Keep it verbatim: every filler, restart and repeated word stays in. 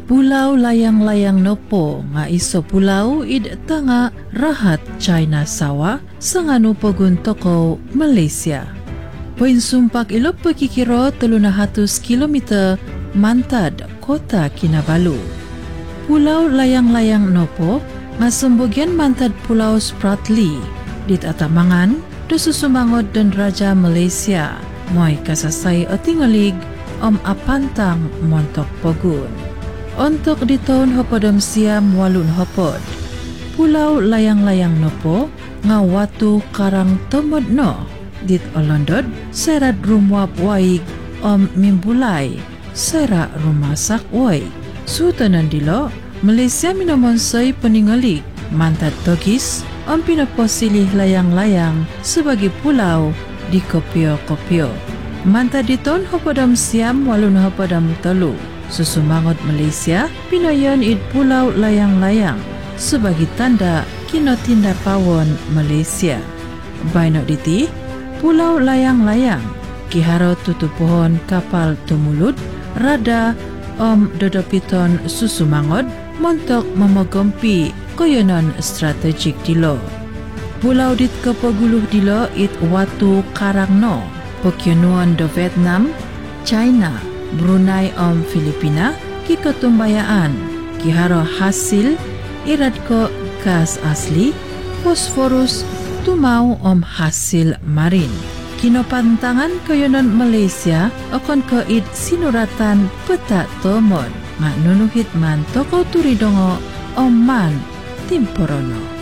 Pulau layang-layang nopo nga iso pulau id tanga rahat China sawa sanganu pogun toko Malaysia. Poin sumpak ilok pekikiro teluna hatus kilometer mantad kota Kinabalu. Pulau layang-layang nopo nga sembogian mantad Pulau Spratly dit atamangan do susumangod dan Raja Malaysia moy kasasay o tingalig om apantang montok pogun. Untuk di tahun hopodom siam walun hopod, Pulau layang-layang nopo nga watu karang tomod no dit olondod serat rumwap waig om mimbulay sera rumasak waig. Sutanan dilo Malaysia minomonsay peningalig mantad togis om pinaposilih layang-layang sebagai pulau di kopio-kopio. Mantad di tahun hopodom siam walun hopodom telu. Susumangot Malaysia pinayon id pulau layang-layang sebagai tanda kinotinda pawon Malaysia. Baino diti pulau layang-layang kiharo tutu pohon kapal tumulut rada om dodopiton susumangot montok memogompi koyonon strategik dilo. Pulau dit kepoguluh dilo it watu karangno pokyonuan do Vietnam, China, Brunei om Filipina ki ketumbayaan kiharo hasil irat ko gas asli fosforus tumau om hasil marin. Kinopantangan koyonon Malaysia okon ko id sinuratan peta tomon nga nunuhit man toko turidongo om man timporono.